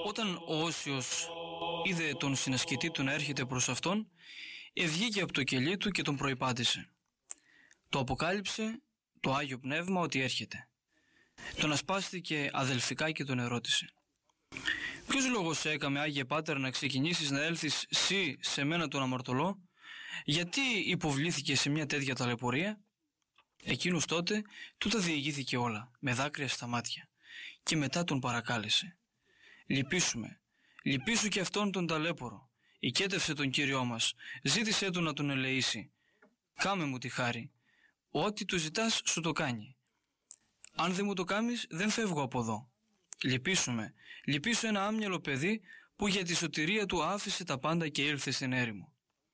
Όταν ο Όσιος είδε τον συνασκητή του να έρχεται προς αυτόν, ευγήκε από το κελί του και τον προϋπάτησε. Το αποκάλυψε το Άγιο Πνεύμα ότι έρχεται. Τον ασπάστηκε αδελφικά και τον ερώτησε: «Ποιος λόγος έκαμε, Άγιε Πάτερ, να ξεκινήσεις να έλθεις σύ σε μένα τον αμαρτωλό? Γιατί υποβλήθηκε σε μια τέτοια ταλαιπωρία?» Εκείνος τότε του τα διηγήθηκε όλα, με δάκρυα στα μάτια, και μετά τον παρακάλεσε: «Λυπήσου και αυτόν τον ταλέπορο. Οικέτευσε τον Κύριό μας, ζήτησέ του να τον ελεήσει. Κάμε μου τη χάρη. Ό,τι του ζητάς σου το κάνει. Αν δεν μου το κάνεις, δεν φεύγω από εδώ. Λυπήσου ένα άμυαλο παιδί που για τη σωτηρία του άφησε τα πάντα και ήλθε στην έρημο».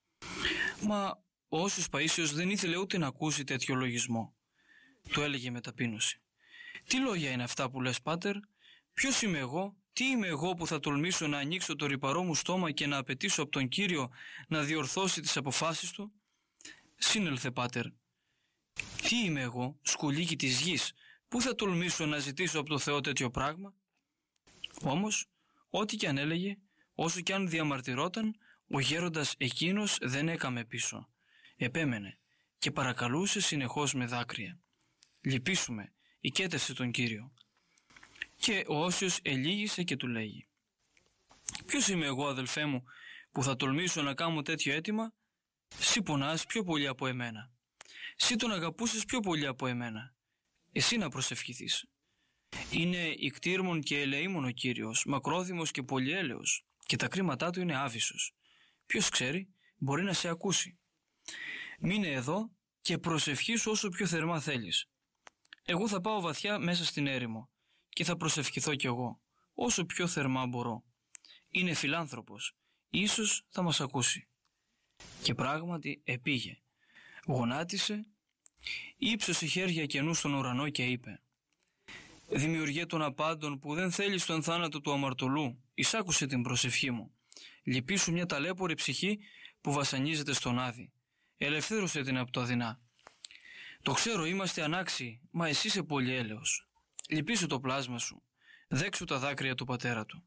Μα ο Όσιος Παΐσιος δεν ήθελε ούτε να ακούσει τέτοιο λογισμό. Του έλεγε με ταπείνωση: «Τι λόγια είναι αυτά που λες, Πάτερ? Ποιος είμαι εγώ, τι είμαι εγώ που θα τολμήσω να ανοίξω το ρυπαρό μου στόμα και να απαιτήσω από τον Κύριο να διορθώσει τις αποφάσεις του? Σύνελθε, Πάτερ. Τι είμαι εγώ, σκουλίκι της γης, πού θα τολμήσω να ζητήσω από το Θεό τέτοιο πράγμα?» Όμως, ό,τι κι αν έλεγε, όσο κι αν διαμαρτυρόταν, ο γέροντας εκείνος δεν έκαμε πίσω. Επέμενε και παρακαλούσε συνεχώς με δάκρυα: «Λυπήσουμε, οικέτευσε τον Κύριο». Και ο Όσιος ελίγησε και του λέγει: «Ποιος είμαι εγώ, αδελφέ μου, που θα τολμήσω να κάνω τέτοιο αίτημα? Συ πονάς πιο πολύ από εμένα. Συ τον αγαπούσες πιο πολύ από εμένα. Εσύ να προσευχηθείς. Είναι ικτήρμον και ελεήμον ο Κύριος, μακρόθυμος και πολυέλεος, και τα κρίματά του είναι άβυσσος. Ποιος ξέρει, μπορεί να σε ακούσει. Μείνε εδώ και προσευχήσου όσο πιο θερμά θέλεις. Εγώ θα πάω βαθιά μέσα στην έρημο και θα προσευχηθώ κι εγώ, όσο πιο θερμά μπορώ. Είναι φιλάνθρωπος, ίσως θα μας ακούσει». Και πράγματι επήγε. Γονάτισε, ύψωσε χέρια καινού στον ουρανό και είπε: «Δημιουργέ των απάντων που δεν θέλεις τον θάνατο του αμαρτωλού, εισάκουσε την προσευχή μου. Λυπήσου μια ταλέπορη ψυχή που βασανίζεται στον Άδη. Ελευθέρωσε την από το δεινά. Το ξέρω, είμαστε ανάξιοι, μα εσύ είσαι πολύ έλεος. Λυπήσου το πλάσμα σου, δέξου τα δάκρυα του πατέρα του».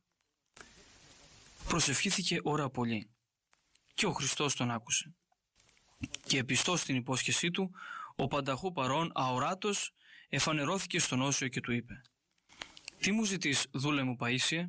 Προσευχήθηκε ώρα πολύ και ο Χριστός τον άκουσε. Και πιστός στην υπόσχεσή του, ο πανταχού παρών αοράτος εφανερώθηκε στον Όσιο και του είπε: «Τι μου ζητείς, δούλε μου Παΐσιε?»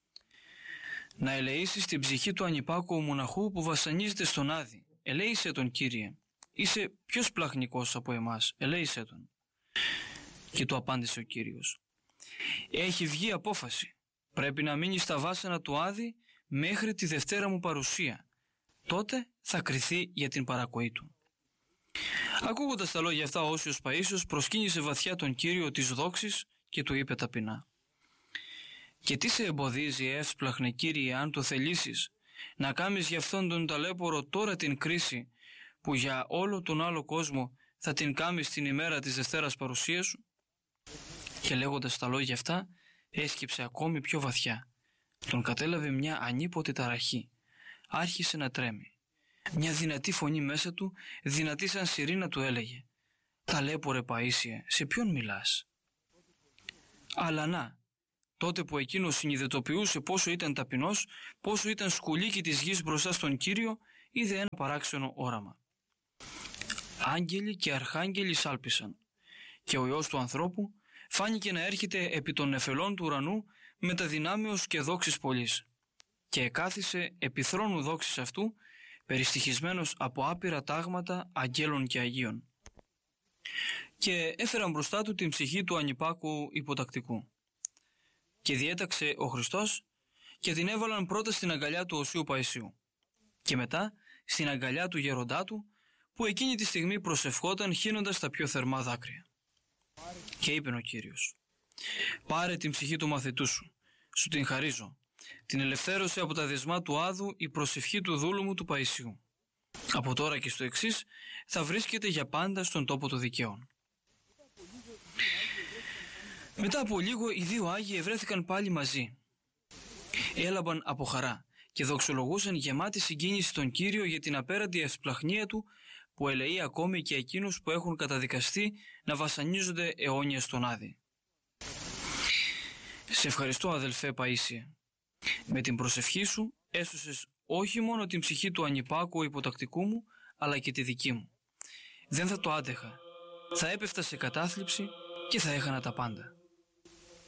«Να ελεήσεις την ψυχή του ανυπάκουου μοναχού που βασανίζεται στον Άδη. Ελέησε τον, Κύριε. Είσαι πιο σπλαχνικός από εμάς. Ελέησε τον». Και του απάντησε ο Κύριος: «Έχει βγει απόφαση. Πρέπει να μείνει στα βάσανα του Άδη μέχρι τη Δευτέρα μου παρουσία. Τότε θα κριθεί για την παρακοή του». Ακούγοντας τα λόγια αυτά, ο Όσιος Παΐσιος προσκύνησε βαθιά τον Κύριο της δόξης και του είπε ταπεινά: «Και τι σε εμποδίζει, εύσπλαχνε Κύριε, αν το θελήσεις, να κάνεις για αυτόν τον ταλέπορο τώρα την κρίση που για όλο τον άλλο κόσμο θα την κάνεις την ημέρα της Δευτέρας παρουσίας σου?» Και λέγοντας τα λόγια αυτά, έσκυψε ακόμη πιο βαθιά. Τον κατέλαβε μια ανίποτη ταραχή. Άρχισε να τρέμει. Μια δυνατή φωνή μέσα του, δυνατή σαν σιρήνα, του έλεγε: «Ταλέπορε Παΐσιε, σε ποιον μιλάς?» Αλλά να, τότε που εκείνος συνειδητοποιούσε πόσο ήταν ταπεινός, πόσο ήταν σκουλίκι της γης μπροστά στον Κύριο, είδε ένα παράξενο όραμα. Άγγελοι και αρχάγγελοι σάλπισαν και ο Υιός του ανθρώπου φάνηκε να έρχεται επί των νεφελών του ουρανού με τα δυνάμεως και δόξης πολλής, και εκάθισε επί θρόνου δόξης αυτού, περιστοιχισμένος από άπειρα τάγματα αγγέλων και αγίων. Και έφεραν μπροστά του την ψυχή του ανυπάκου υποτακτικού. Και διέταξε ο Χριστός και την έβαλαν πρώτα στην αγκαλιά του Οσίου Παϊσίου και μετά στην αγκαλιά του γεροντά του, που εκείνη τη στιγμή προσευχόταν χύνοντας τα πιο θερμά δάκρυα. Και είπε ο Κύριος: «Πάρε την ψυχή του μαθητού σου, σου την χαρίζω. Την ελευθέρωσε από τα δεσμά του Άδου η προσευχή του δούλου μου του Παϊσίου. Από τώρα και στο εξής θα βρίσκεται για πάντα στον τόπο των δικαίων». Μετά από λίγο οι δύο Άγιοι ευρέθηκαν πάλι μαζί. Έλαμπαν από χαρά και δοξολογούσαν γεμάτη συγκίνηση τον Κύριο για την απέραντη ευσπλαχνία του, που ελεεί ακόμη και εκείνους που έχουν καταδικαστεί να βασανίζονται αιώνια στον Άδη. «Σε ευχαριστώ, αδελφέ Παΐσιε. Με την προσευχή σου έσωσες όχι μόνο την ψυχή του ανυπάκουου υποτακτικού μου, αλλά και τη δική μου. Δεν θα το άντεχα. Θα έπεφτα σε κατάθλιψη και θα έχανα τα πάντα.